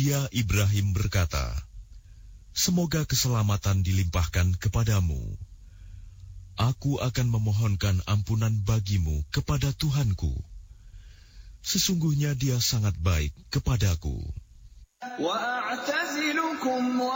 Dia Ibrahim berkata, "Semoga keselamatan dilimpahkan kepadamu. Aku akan memohonkan ampunan bagimu kepada Tuhanku. Sesungguhnya Dia sangat baik kepadaku."